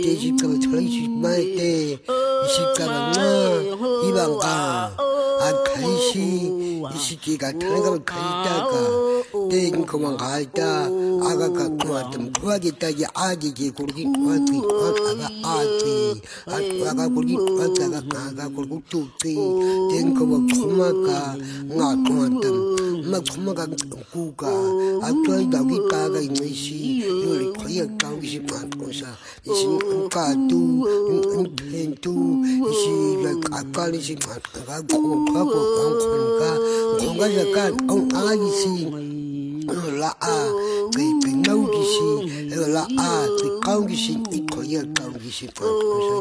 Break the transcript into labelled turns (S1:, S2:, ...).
S1: 대식가가 철이시 마이때 이식가가 이방가 갈시 이식기가 타는가면 갈다가 땡 그만 갈다 아가가 그만큼 구하겠다기 아기기 고르기 구하기 아가 고르기 구하다가 아가 고르고 뚝이 땡 그만 구마가 나 그만큼 막 구마가 구가 아투이 나기 따가 있는시 요리 거의 가기시 많고서 이신 가도 펜도 이시 아까리시 많다가 고가고 공가 공가자가 아기시 라아 그 백나우기시 라아 그 가우기시 이 거의 가우기시